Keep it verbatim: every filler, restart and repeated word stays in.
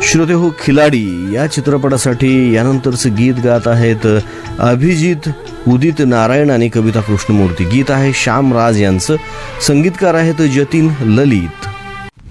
श्रोतेहो, खिलाडी या चित्रपटासाठी यानंतरचं गीत गात आहेत अभिजित, उदित नारायण आणि कविता कृष्णमूर्ती. गीत आहे श्याम राज यांचं, संगीतकार आहेत जतीन ललित.